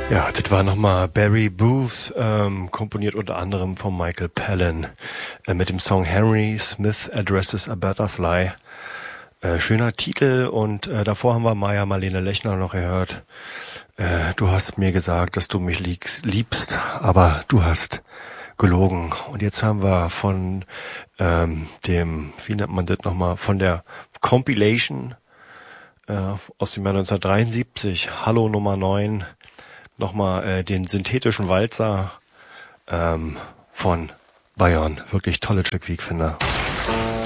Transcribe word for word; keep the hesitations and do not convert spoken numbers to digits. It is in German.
Ja, das war nochmal Barry Booth, ähm, komponiert unter anderem von Michael Palin, äh, mit dem Song Henry Smith Addresses a Butterfly. Äh, schöner Titel, und äh, davor haben wir Maja Marlene Lechner noch gehört. Äh, du hast mir gesagt, dass du mich liegst, liebst, aber du hast gelogen. Und jetzt haben wir von ähm, dem, wie nennt man das nochmal, von der Compilation äh, aus dem Jahr neunzehnhundertdreiundsiebzig, Hallo Nummer neun, nochmal äh, den synthetischen Walzer ähm, von Bayern. Wirklich tolles Stück, wie ich finde.